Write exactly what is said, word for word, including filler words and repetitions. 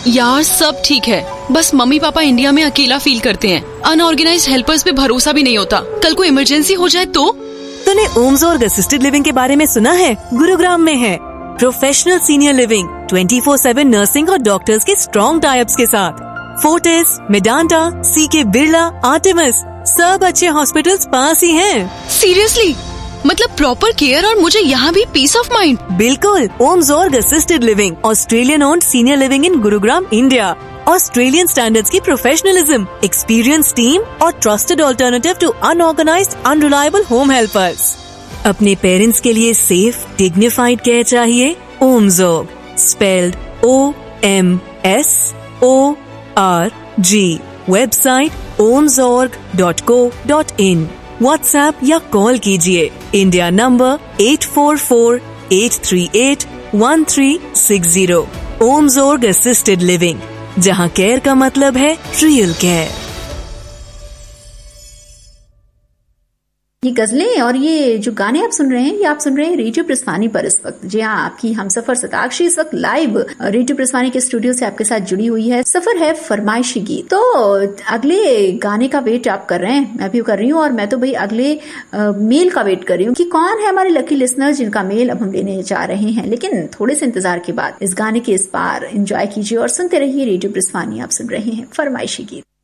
यार सब ठीक है, बस मम्मी पापा इंडिया में अकेला फील करते हैं। अनऑर्गेनाइज्ड हेल्पर्स पे भरोसा भी नहीं होता, कल को इमरजेंसी हो जाए तो। तूने ओम्सोर्ग असिस्टेड लिविंग के बारे में सुना है? गुरुग्राम में है। Professional senior living, twenty four seven nursing और डॉक्टर्स के स्ट्रॉन्ग टाइप्स के साथ। फोर्टिस, मेडांटा, सीके बिरला, आर्टेमिस, सब अच्छे हॉस्पिटल्स पास ही हैं। सीरियसली? मतलब प्रॉपर केयर और मुझे यहाँ भी पीस ऑफ माइंड। बिल्कुल। ओम्सोर्ग assisted living, Australian owned senior living in Gurugram, India. Australian standards की प्रोफेशनलिज्म, एक्सपीरियंस टीम और trusted alternative to unorganised unreliable home helpers. अपने पेरेंट्स के लिए सेफ डिग्निफाइड केयर चाहिए? ओम्सोर्ग, spelled O M S O R G. Website ओम्सोर्ग dot co dot in. WhatsApp या call कीजिए India number eight four four eight three eight one three six zero. ओम्सोर्ग assisted living, जहां care का मतलब है real care. ये गजलें और ये जो गाने आप सुन रहे हैं, ये आप सुन रहे हैं रेडियो प्रस्थानी पर इस वक्त। जी हाँ, आपकी हमसफर सताक्षी इस वक्त लाइव रेडियो प्रस्थानी के स्टूडियो से आपके साथ जुड़ी हुई है। सफर है फरमाइशी गीत। तो अगले गाने का वेट आप कर रहे हैं, मैं भी कर रही हूँ, और मैं तो भाई अगले आ, मेल का वेट कर रही हूँ कि कौन है हमारे लकी लिसनर जिनका मेल अब हम लेने जा रहे हैं। लेकिन थोड़े से इंतजार के बाद इस गाने के इस पार एंजॉय कीजिए और सुनते रहिए रेडियो प्रस्थानी। आप सुन रहे हैं फरमाइशी गीत।